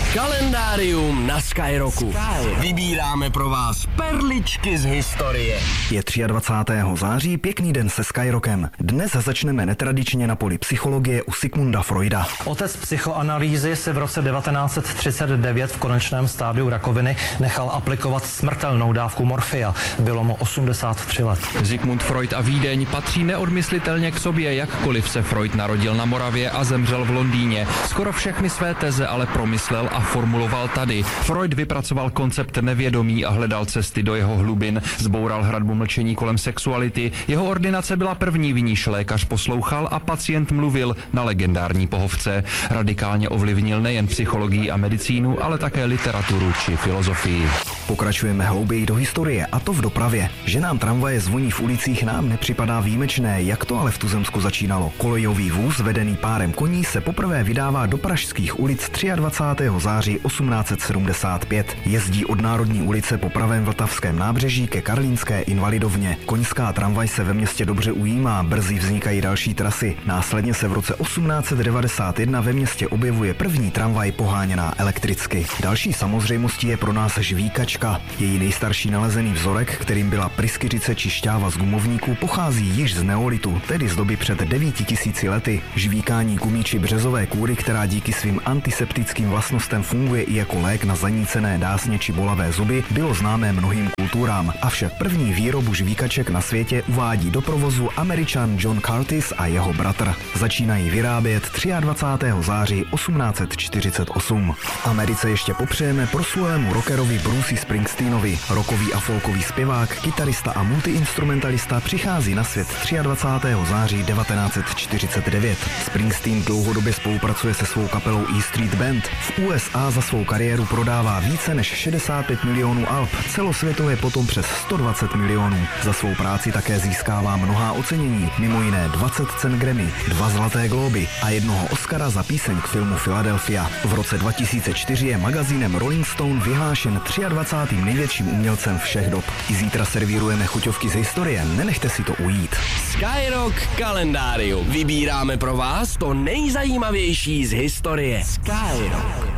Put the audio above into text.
Kalendárium na Skyrocku. Vybíráme pro vás perličky z historie. Je 23. září, pěkný den se Skyrockem. Dnes začneme netradičně na poli psychologie u Sigmunda Freuda. Otec psychoanalýzy si v roce 1939 v konečném stádiu rakoviny nechal aplikovat smrtelnou dávku morfia. Bylo mu 83 let. Sigmund Freud a Vídeň patří neodmyslitelně k sobě, jakkoliv se Freud narodil na Moravě a zemřel v Londýně. Skoro všechny své teze ale promyslel a formuloval tady. Freud vypracoval koncept nevědomí a hledal cesty do jeho hlubin. Zboural hradbu mlčení kolem sexuality. Jeho ordinace byla první, v níž lékař poslouchal a pacient mluvil na legendární pohovce. Radikálně ovlivnil nejen psychologii a medicínu, ale také literaturu či filozofii. Pokračujeme hlouběji do historie, a to v dopravě. Že nám tramvaje zvoní v ulicích, nám nepřipadá výjimečné, jak to ale v Tuzemsku začínalo. Kolejový vůz vedený párem koní se poprvé vydává do pražských ulic 23. září 1875. Jezdí od Národní ulice po pravém Vltavském nábřeží ke Karlínské invalidovně. Koňská tramvaj se ve městě dobře ujímá, brzy vznikají další trasy. Následně se v roce 1891 ve městě objevuje první tramvaj poháněná elektricky. Další samozřejmostí je pro nás žvíkačka. Její nejstarší nalezený vzorek, kterým byla pryskyřice či šťáva z gumovníku, pochází již z neolitu, tedy z doby před 9000 lety. Žvíkání gumí či březové kůry, která díky svým antiseptickým vlastnostem funguje i jako lék na zanícené dásně či bolavé zuby, bylo známé mnohým kulturám. Avšak první výrobu žvíkaček na světě uvádí do provozu Američan John Curtis a jeho bratr. Začínají vyrábět 23. září 1848. V Americe ještě popřejeme proslulému rockerovi Brucey Springsteenovi. Rockový a folkový zpěvák, kytarista a multiinstrumentalista přichází na svět 23. září 1949. Springsteen dlouhodobě spolupracuje se svou kapelou E Street Band. V USA za svou kariéru prodává více než 65 milionů alb, celosvětově potom přes 120 milionů. Za svou práci také získává mnohá ocenění, mimo jiné 20 cen Grammy, 2 Zlaté glóby a 1 Oscara za píseň k filmu Philadelphia. V roce 2004 je magazínem Rolling Stone vyhlášen 23. největším umělcem všech dob. I zítra servírujeme chuťovky z historie, nenechte si to ujít. Skyrock kalendárium. Vybíráme pro vás to nejzajímavější z historie. Skyrock.